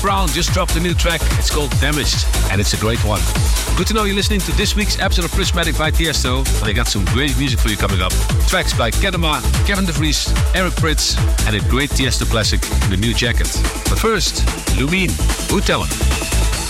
Brown just dropped a new track. It's called Damaged, and it's a great one. Good to know you're listening to this week's episode of Prismatic by Tiesto. They got some great music for you coming up. Tracks by Kedema, Kevin De Vries, Eric Prydz, and a great Tiesto classic, The New Jacket. But first, Lumine, Who Tell 'Em.